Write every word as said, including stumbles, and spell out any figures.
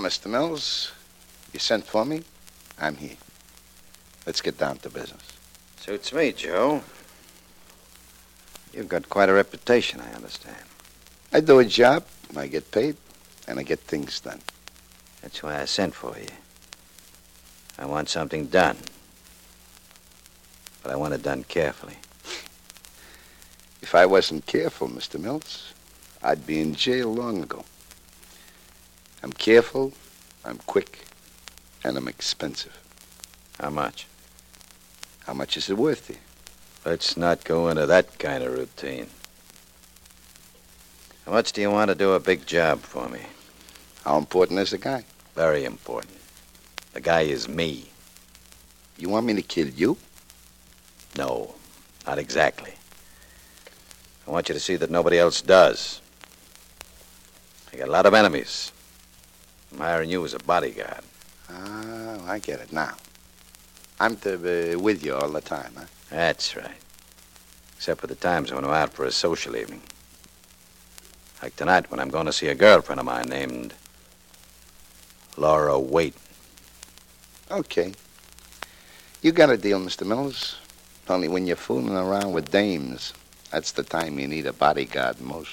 Mister Mills. You sent for me? I'm here. Let's get down to business. Suits me, Joe. You've got quite a reputation, I understand. I do a job, I get paid, and I get things done. That's why I sent for you. I want something done. But I want it done carefully. If I wasn't careful, Mister Mills, I'd be in jail long ago. I'm careful, I'm quick, and I'm expensive. How much? How much is it worth to you? Let's not go into that kind of routine. How much do you want to do a big job for me? How important is the guy? Very important. The guy is me. You want me to kill you? No, not exactly. I want you to see that nobody else does. I got a lot of enemies. I'm hiring you as a bodyguard. Ah, I get it now. I'm to be with you all the time, huh? That's right. Except for the times when I'm out for a social evening. Like tonight when I'm going to see a girlfriend of mine named Laura Waite. Okay. You got a deal, Mister Mills. Only when you're fooling around with dames, that's the time you need a bodyguard most.